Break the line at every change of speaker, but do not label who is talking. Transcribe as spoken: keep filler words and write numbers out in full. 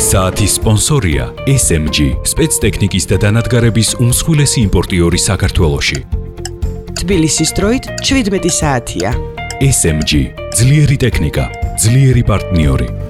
საათის სპონსორია ეს ემ ჯი, სპეცტექნიკის და დანადგარების უმსხვილესი იმპორტიორი საქართველოში.
თბილისის დროით შვიდმეტი საათია.
ეს ემ ჯი, ძლიერი ტექნიკა, ძლიერი პარტნიორი.